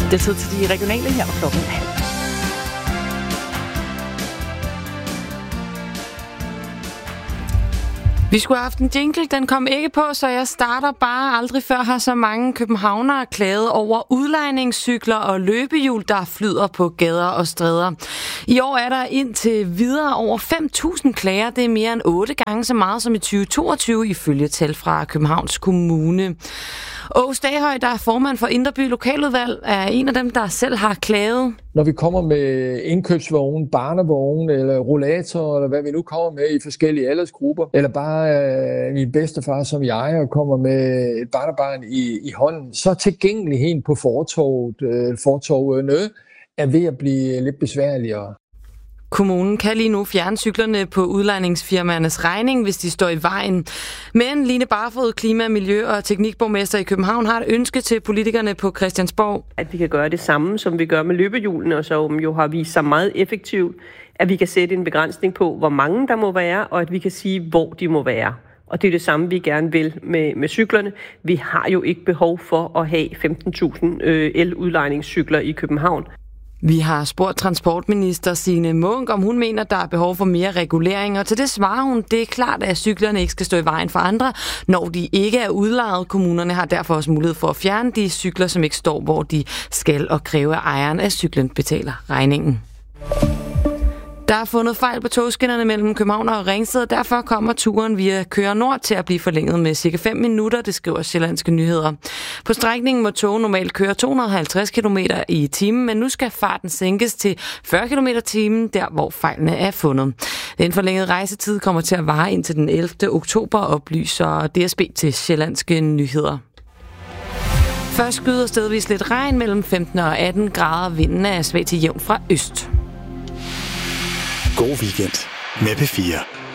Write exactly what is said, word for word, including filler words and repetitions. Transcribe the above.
Det er tid til de regionale her på klokken halv. Vi skulle have haft en jingle, den kom ikke på, så jeg starter bare. Aldrig før har så mange københavnere klaget over udlejningscykler og løbehjul, der flyder på gader og stræder. I år er der indtil videre over fem tusind klager. Det er mere end otte gange så meget som i tyve toogtyve, ifølge tal fra Københavns Kommune. Åge Staghøj, der er formand for Indre By Lokaludvalg, er en af dem, der selv har klaget. Når vi kommer med indkøbsvogn, barnevogn eller rollator, eller hvad vi nu kommer med i forskellige aldersgrupper, eller bare øh, min bedstefar som jeg, og kommer med et barnebarn i, i hånden, så tilgængeligheden på fortovet, øh, fortovene er ved at blive lidt besværligere. Kommunen kan lige nu fjerne cyklerne på udlejningsfirmaernes regning, hvis de står i vejen. Men Line Barfod, klima-, miljø- og teknikborgmester i København, har et ønske til politikerne på Christiansborg. At vi kan gøre det samme, som vi gør med løbehjulene, og som jo har vist sig meget effektivt. At vi kan sætte en begrænsning på, hvor mange der må være, og at vi kan sige, hvor de må være. Og det er det samme, vi gerne vil med, med cyklerne. Vi har jo ikke behov for at have femten tusind øh, el-udlejningscykler i København. Vi har spurgt transportminister Signe Munk, om hun mener, der er behov for mere regulering, og til det svarer hun, det er klart, at cyklerne ikke skal stå i vejen for andre, når de ikke er udlejet. Kommunerne har derfor også mulighed for at fjerne de cykler, som ikke står, hvor de skal, og kræve, at ejeren af cyklen betaler regningen. Der er fundet fejl på togskinnerne mellem København og Ringsted, og derfor kommer turen via Køre Nord til at blive forlænget med cirka fem minutter, det skriver Sjællandske Nyheder. På strækningen må tog normalt køre to hundrede og halvtreds kilometer i timen, men nu skal farten sænkes til fyrre kilometer i timen, der hvor fejlene er fundet. Den forlængede rejsetid kommer til at vare indtil den ellevte oktober, oplyser D S B til Sjællandske Nyheder. Først skyder stedvis lidt regn mellem femten og atten grader, vinden er svag til jævn fra øst. God weekend med P fire.